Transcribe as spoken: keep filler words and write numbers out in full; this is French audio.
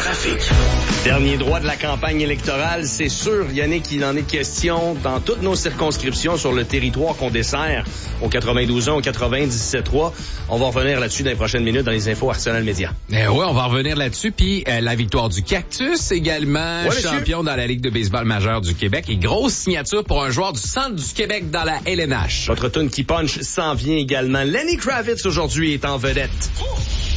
trafic. Dernier droit de la campagne électorale, c'est sûr, Yannick, il en est question dans toutes nos circonscriptions sur le territoire qu'on dessert, au quatre-vingt-douze ans, au quatre-vingt-dix-sept trois. On va revenir là-dessus dans les prochaines minutes dans les infos Arsenal Média. Eh oui, on va revenir là-dessus. Puis euh, la victoire du Cactus également, ouais, champion dans la Ligue de baseball majeure du Québec. Et grosse signature pour un joueur du centre du Québec dans la L N H. Votre tune qui punch s'en vient également. Lenny Kravitz aujourd'hui est en vedette.